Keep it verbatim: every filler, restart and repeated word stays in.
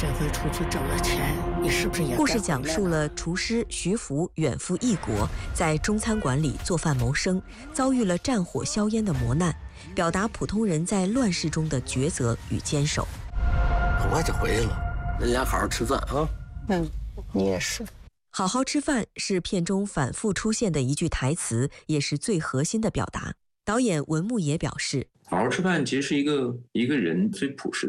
这回出去挣了钱，你是不是也？ 故事讲述了厨师徐福远赴异国，在中餐馆里做饭谋生，遭遇了战火硝烟的磨难，表达普通人在乱世中的抉择与坚守。 很快就回来了，人家好好吃饭啊。 嗯，你也是。 好好吃饭是片中反复出现的一句台词，也是最核心的表达。导演文牧野表示， 好好吃饭其实是一个一个人最朴实